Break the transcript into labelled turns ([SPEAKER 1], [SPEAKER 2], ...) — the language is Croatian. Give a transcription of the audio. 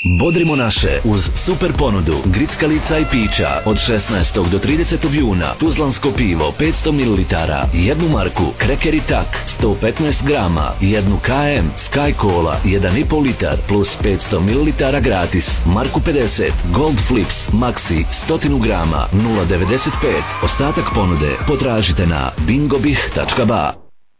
[SPEAKER 1] Bodrimo naše uz super ponudu grickalica i pića od 16. do 30. juna. Tuzlansko pivo 500 ml, 1 marku, kreker i tak 115 grama, 1 KM, Sky Cola 1,5 litar plus 500 ml gratis, marku 50, Gold Flips, Maxi 100 grama 0,95. Ostatak ponude potražite na bingobih.ba.